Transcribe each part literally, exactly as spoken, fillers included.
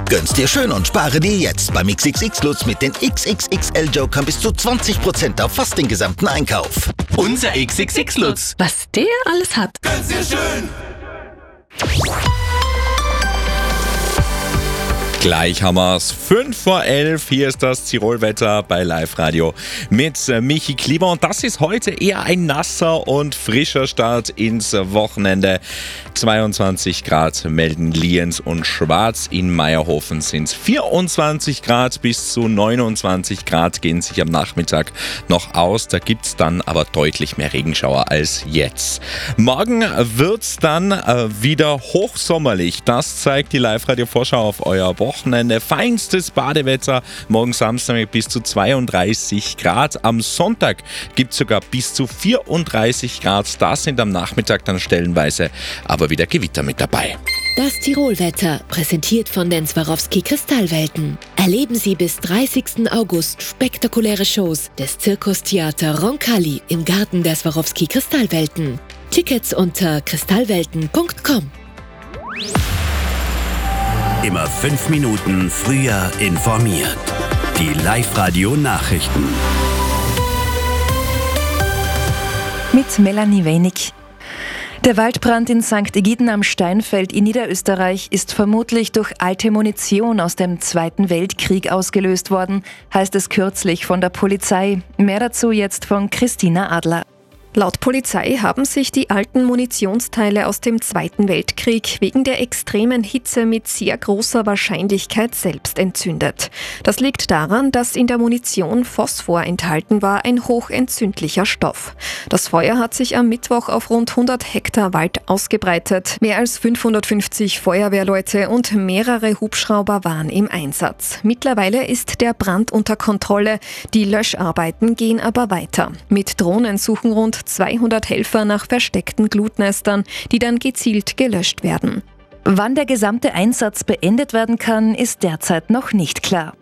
Gönn's dir schön und spare dir jetzt beim X X X-Lutz mit den X X X L-Jokern bis zu zwanzig Prozent auf fast den gesamten Einkauf. Unser X X X-Lutz. Was der alles hat. Gönn's dir schön. Gleich haben wir's. fünf vor elf. Hier ist das Tirolwetter bei Live Radio mit Michi Klieber. Und das ist heute eher ein nasser und frischer Start ins Wochenende. zweiundzwanzig Grad melden Lienz und Schwarz. In Meierhofen sind es vierundzwanzig Grad bis zu neunundzwanzig Grad gehen sich am Nachmittag noch aus. Da gibt es dann aber deutlich mehr Regenschauer als jetzt. Morgen wird es dann wieder hochsommerlich. Das zeigt die Live Radio Vorschau auf euer Wochenende. Wochenende. Feinstes Badewetter, morgen Samstag mit bis zu zweiunddreißig Grad. Am Sonntag gibt es sogar bis zu vierunddreißig Grad. Da sind am Nachmittag dann stellenweise aber wieder Gewitter mit dabei. Das Tirolwetter, präsentiert von den Swarovski Kristallwelten. Erleben Sie bis dreißigsten August spektakuläre Shows des Zirkustheater Roncalli im Garten der Swarovski Kristallwelten. Tickets unter kristallwelten punkt com. Immer fünf Minuten früher informiert. Die Live-Radio-Nachrichten. Mit Melanie Wenig. Der Waldbrand in Sankt Egiden am Steinfeld in Niederösterreich ist vermutlich durch alte Munition aus dem Zweiten Weltkrieg ausgelöst worden, heißt es kürzlich von der Polizei. Mehr dazu jetzt von Christina Adler. Laut Polizei haben sich die alten Munitionsteile aus dem Zweiten Weltkrieg wegen der extremen Hitze mit sehr großer Wahrscheinlichkeit selbst entzündet. Das liegt daran, dass in der Munition Phosphor enthalten war, ein hochentzündlicher Stoff. Das Feuer hat sich am Mittwoch auf rund hundert Hektar Wald ausgebreitet. Mehr als fünfhundertfünfzig Feuerwehrleute und mehrere Hubschrauber waren im Einsatz. Mittlerweile ist der Brand unter Kontrolle. Die Löscharbeiten gehen aber weiter. Mit Drohnen suchen rund zweihundert Helfer nach versteckten Glutnestern, die dann gezielt gelöscht werden. Wann der gesamte Einsatz beendet werden kann, ist derzeit noch nicht klar.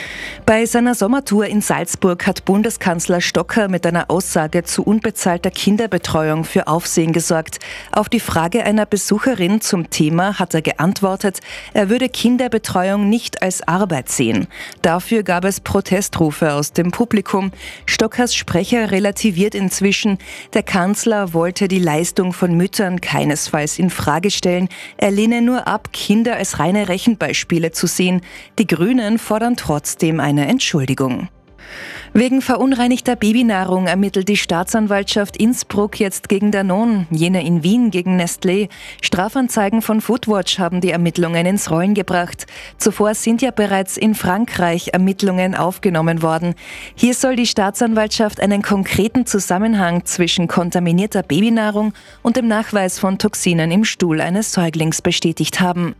Bei seiner Sommertour in Salzburg hat Bundeskanzler Stocker mit einer Aussage zu unbezahlter Kinderbetreuung für Aufsehen gesorgt. Auf die Frage einer Besucherin zum Thema hat er geantwortet, er würde Kinderbetreuung nicht als Arbeit sehen. Dafür gab es Protestrufe aus dem Publikum. Stockers Sprecher relativiert inzwischen, der Kanzler wollte die Leistung von Müttern keinesfalls in Frage stellen. Er lehne nur ab, Kinder als reine Rechenbeispiele zu sehen. Die Grünen fordern trotzdem eine Entschuldigung. Wegen verunreinigter Babynahrung ermittelt die Staatsanwaltschaft Innsbruck jetzt gegen Danone, jene in Wien gegen Nestlé. Strafanzeigen von Foodwatch haben die Ermittlungen ins Rollen gebracht. Zuvor sind ja bereits in Frankreich Ermittlungen aufgenommen worden. Hier soll die Staatsanwaltschaft einen konkreten Zusammenhang zwischen kontaminierter Babynahrung und dem Nachweis von Toxinen im Stuhl eines Säuglings bestätigt haben.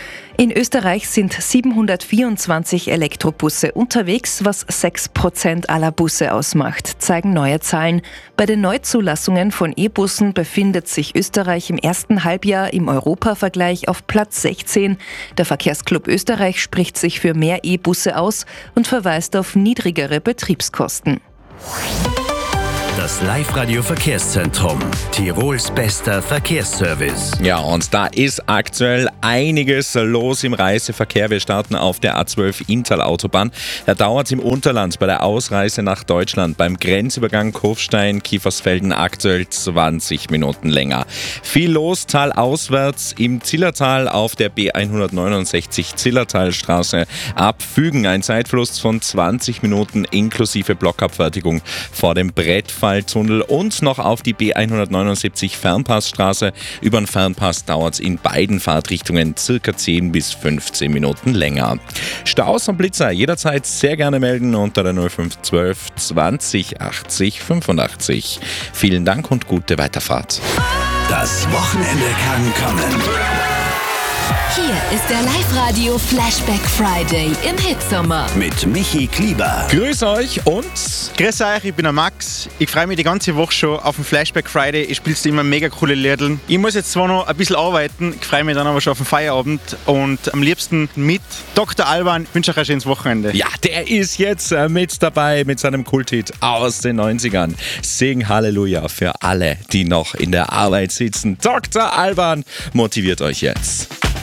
In Österreich sind siebenhundertvierundzwanzig Elektrobusse unterwegs, was sechs Prozent aller Busse ausmacht, zeigen neue Zahlen. Bei den Neuzulassungen von E-Bussen befindet sich Österreich im ersten Halbjahr im Europavergleich auf Platz sechzehn. Der Verkehrsclub Österreich spricht sich für mehr E-Busse aus und verweist auf niedrigere Betriebskosten. Das Live-Radio-Verkehrszentrum, Tirols bester Verkehrsservice. Ja, und da ist aktuell einiges los im Reiseverkehr. Wir starten auf der A zwölf Inntal-Autobahn. Da dauert es im Unterland bei der Ausreise nach Deutschland beim Grenzübergang Kufstein-Kiefersfelden aktuell zwanzig Minuten länger. Viel los talauswärts im Zillertal auf der B hundertneunundsechzig Zillertalstraße ab Fügen. Ein Zeitverlust von zwanzig Minuten inklusive Blockabfertigung vor dem Brettfall. Tunnel und noch auf die B hundertneunundsiebzig Fernpassstraße. Über den Fernpass dauert es in beiden Fahrtrichtungen circa zehn bis fünfzehn Minuten länger. Staus und Blitzer jederzeit sehr gerne melden unter der null fünf eins zwei zwanzig achtzig fünfundachtzig. Vielen Dank und gute Weiterfahrt. Das Wochenende kann kommen. Hier ist der Live-Radio Flashback Friday im Hitsommer. Mit Michi Klieber. Grüß euch und grüß euch, ich bin der Max. Ich freue mich die ganze Woche schon auf den Flashback Friday. Ich spiele immer mega coole Lieder. Ich muss jetzt zwar noch ein bisschen arbeiten, ich freue mich dann aber schon auf den Feierabend und am liebsten mit Doktor Alban. Ich wünsche euch ein schönes Wochenende. Ja, der ist jetzt mit dabei mit seinem Kulthit aus den neunzigern. Sing Halleluja für alle, die noch in der Arbeit sitzen. Doktor Alban motiviert euch jetzt.